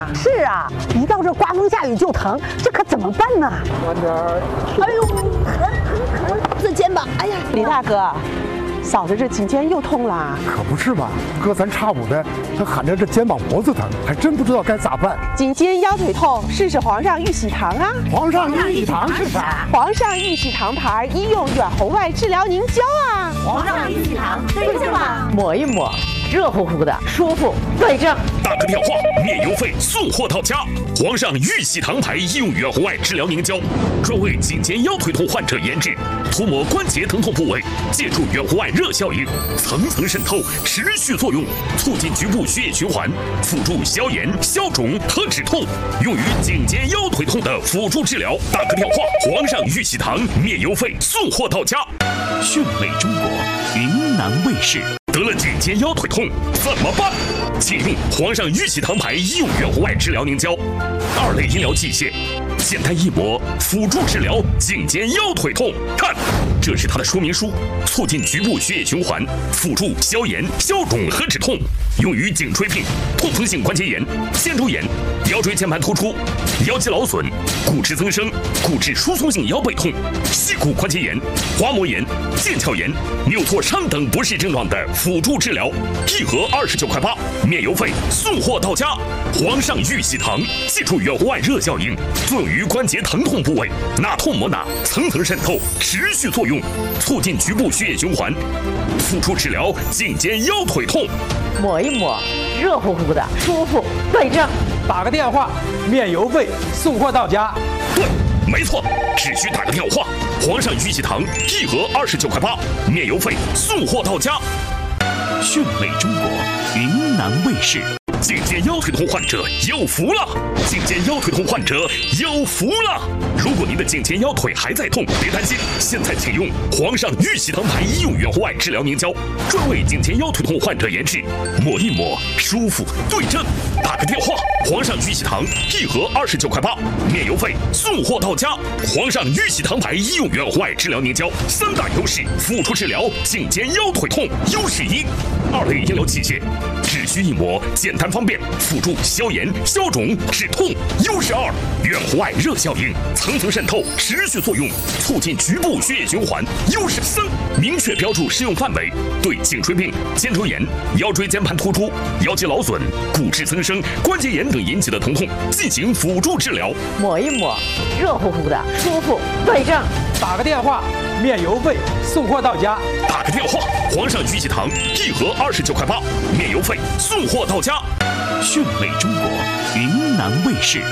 是啊，一到这刮风下雨就疼，这可怎么办呢？ 慢点儿。 哎呦，疼！这肩膀，哎呀，李大哥，嫂子这颈肩又痛了。 可不是吧？隔三差五的，他喊着这肩膀脖子疼，还真不知道该咋办。 颈肩腰腿痛，试试皇上玉玺堂啊！ 皇上玉玺堂是啥？ 皇上玉玺堂牌医用远红外治疗凝胶啊！ 皇上玉玺堂对症吧？ 抹一抹，热乎乎的，舒服，对症。 打个电话，免邮费，送货到家。皇上玉玺堂牌医用远红外治疗凝胶，专为颈肩腰腿痛患者研制，涂抹关节疼痛部位，借助远红外热效应，层层渗透，持续作用，促进局部血液循环，辅助消炎、消肿和止痛，用于颈肩腰腿痛的辅助治疗。打个电话，皇上玉玺堂免邮费，送货到家。 讯美中国，云南卫视。 得了颈肩腰腿痛怎么办？请用皇上玉玺堂牌医用远红外治疗凝胶，2类医疗器械，简单一抹，辅助治疗颈肩腰腿痛。看，这是它的说明书，促进局部血液循环，辅助消炎、消肿和止痛，用于颈椎病、痛风性关节炎、肩周炎、腰椎间盘突出、腰肌劳损、骨质增生、骨质疏松性腰背痛、膝骨关节炎、滑膜炎、腱鞘炎、扭挫伤等不适症状的辅助治疗，1盒29.8块，免邮费，送货到家。皇上玉玺堂借助远红外热效应，作用于关节疼痛部位，哪痛抹哪，层层渗透，持续作用，促进局部血液循环，辅助治疗颈肩腰腿痛。 抹一抹，热乎乎的，舒服，对症。 打个电话，免邮费，送货到家。 对，没错，只需打个电话。皇上玉玺堂1盒29.8块，免邮费，送货到家。 讯美中国，云南卫视。 颈肩腰腿痛患者有福了！颈肩腰腿痛患者有福了！如果您的颈肩腰腿还在痛，别担心，现在请用皇上玉玺堂牌医用远红外治疗凝胶，专为颈肩腰腿痛患者研制，抹一抹，舒服，对症。打个电话，皇上玉玺堂1盒29.8块，免邮费，送货到家。皇上玉玺堂牌医用远红外治疗凝胶3大优势，辅助治疗颈肩腰腿痛。优势1，2类医疗器械，只需一抹，简单方便，辅助消炎、消肿、止痛。优势2，远红外热效应，层层渗透，持续作用，促进局部血液循环。优势3，明确标注适用范围，对颈椎病、肩周炎、腰椎间盘突出、腰肌劳损、骨质增生、关节炎等引起的疼痛进行辅助治疗。 抹一抹，热乎乎的，舒服，对症。 打个电话，免邮费，送货到家。 打个电话，皇上玉玺堂1盒29.8块，免邮费，送货到家。 讯美中国，云南卫视。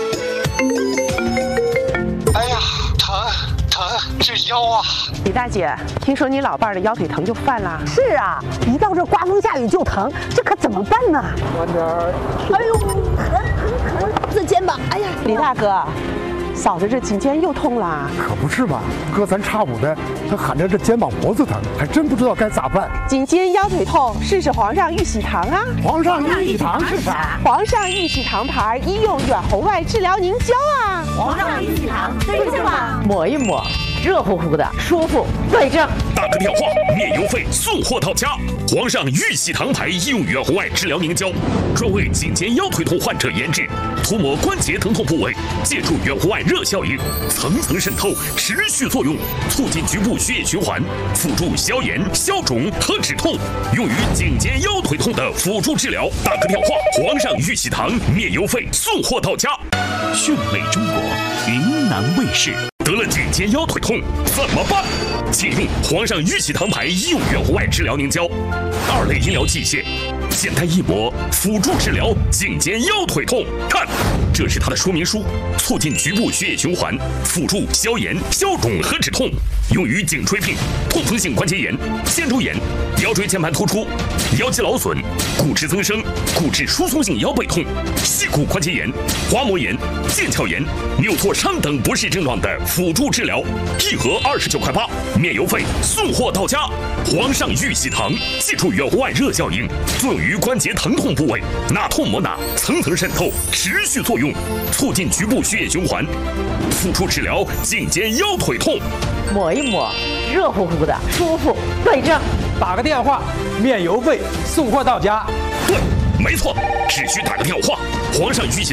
哎呀，疼，这腰啊！ 李大姐，听说你老伴儿的腰腿疼就犯了？是啊，一到这刮风下雨就疼，这可怎么办呢？ 慢点儿。 哎呦，疼！这肩膀，哎呀，李大哥，嫂子这颈肩又痛了。 可不是吧？隔三差五的，他喊着这肩膀脖子疼，还真不知道该咋办。 颈肩腰腿痛，试试皇上玉玺堂啊！ 皇上玉玺堂是啥？ 皇上玉玺堂牌医用远红外治疗凝胶啊！ 皇上玉玺堂对症吧？ 抹一抹，热乎乎的，舒服，对症。 打个电话，免邮费，送货到家。皇上玉玺堂牌医用远红外治疗凝胶，专为颈肩腰腿痛患者研制，涂抹关节疼痛部位，借助远红外热效应，层层渗透，持续作用，促进局部血液循环，辅助消炎、消肿和止痛，用于颈肩腰腿痛的辅助治疗。打个电话，皇上玉玺堂免邮费，送货到家。 讯美中国，云南卫视。 得了颈肩腰腿痛怎么办？请用皇上玉玺堂牌医用远红外治疗凝胶，2类医疗器械，简单一抹，辅助治疗颈肩腰腿痛。看，这是它的说明书，促进局部血液循环，辅助消炎、消肿和止痛，用于颈椎病、痛风性关节炎、肩周炎、腰椎间盘突出、腰肌劳损、骨质增生、骨质疏松性腰背痛、膝骨关节炎、滑膜炎、腱鞘炎、扭挫伤等不适症状的辅助治疗，1盒29.8块，免邮费，送货到家。皇上玉玺堂借助远红外热效应，作用于关节疼痛部位，哪痛抹哪，层层渗透，持续作用，促进局部血液循环，辅助治疗颈肩腰腿痛。 抹一抹，热乎乎的，舒服，对症。 打个电话，免邮费，送货到家。 对， 没错，只需打个电话，皇上御